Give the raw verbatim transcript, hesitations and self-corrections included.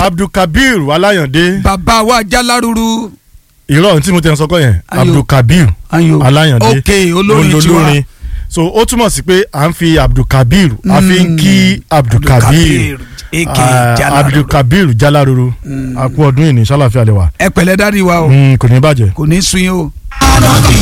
Abdulkabir Alayande. bàbá wa Jaláruru. ìrọ̀ tí mo tẹ̀ ń sọkọ yẹn Ayo. Abdulkabir Ayo. Alayande. ok olórin tiwa. so ó túmọ̀ sí pé à ń fi Abdulkabir a fi ń kí Abdulkabir aka Jaláruru. Abdulkabir Jaláruru a kú ọdún yìí ní sálàfíà lẹ́wà. ẹ pẹ̀lẹ́ dárí wa o kò ní bàjẹ́. kò ní sun yín o.